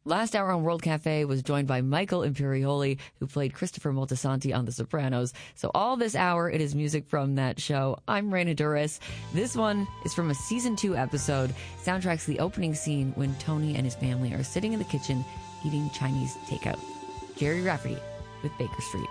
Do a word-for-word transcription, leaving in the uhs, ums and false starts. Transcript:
Last hour on World Cafe was joined by Michael Imperioli, who played Christopher Moltisanti on The Sopranos. So all this hour, it is music from that show. I'm Raina Duras. This one is from a season two episode. Soundtracks the opening scene when Tony and his family are sitting in the kitchen eating Chinese takeout. Jerry Rafferty with Baker Street.